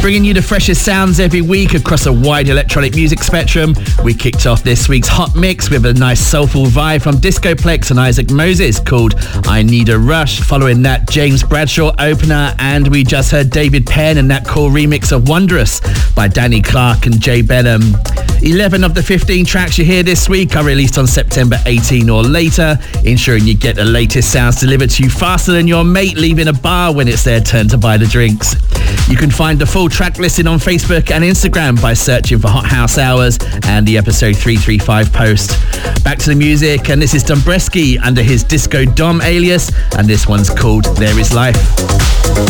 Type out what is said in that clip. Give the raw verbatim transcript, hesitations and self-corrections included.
Bringing you the freshest sounds every week across a wide electronic music spectrum. We kicked off this week's Hot Mix with a nice soulful vibe from Discoplex and Isaac Moses called I Need a Rush. Following that, James Bradshaw opener, and we just heard David Penn and that cool remix of Wondrous by Danny Clark and Jay Benham. eleven of the fifteen tracks you hear this week are released on September eighteenth or later, ensuring you get the latest sounds delivered to you faster than your mate leaving a bar when it's their turn to buy the drinks. You can find the full track listing on Facebook and Instagram by searching for Hot House Hours and the episode three thirty-five post. Back to the music, and this is Dombresky under his Disco Dom alias, and this one's called There Is Life.